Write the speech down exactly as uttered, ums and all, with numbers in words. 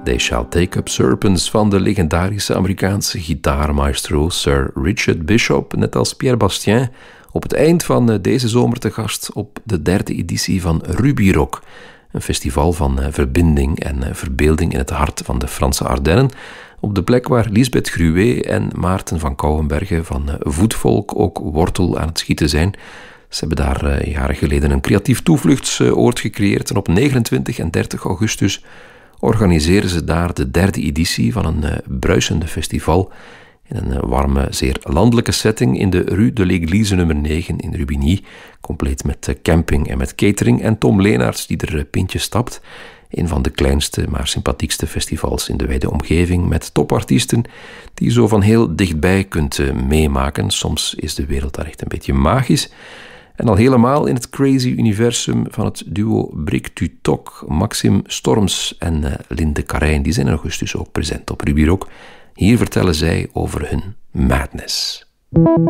They Shall Take Up Serpents van de legendarische Amerikaanse gitaarmaestro Sir Richard Bishop, net als Pierre Bastien, op het eind van deze zomer te gast op de derde editie van Ruby Rock, een festival van verbinding en verbeelding in het hart van de Franse Ardennen, op de plek waar Lisbeth Gruwe en Maarten van Kouwenbergen van Voetvolk ook wortel aan het schieten zijn. Ze hebben daar jaren geleden een creatief toevluchtsoord gecreëerd en op negenentwintig en dertig augustus organiseren ze daar de derde editie van een uh, bruisende festival in een uh, warme, zeer landelijke setting in de Rue de l'Église nummer negen in Rubigny, compleet met uh, camping en met catering en Tom Leenaerts die er uh, pintje stapt. Een van de kleinste, maar sympathiekste festivals in de wijde omgeving met topartiesten die je zo van heel dichtbij kunt uh, meemaken. Soms is de wereld daar echt een beetje magisch. En al helemaal in het crazy universum van het duo Brik Tu Tok, Maxime Storms en uh, Linde Carijn, die zijn in augustus ook present op Ruby Rock. Hier vertellen zij over hun madness.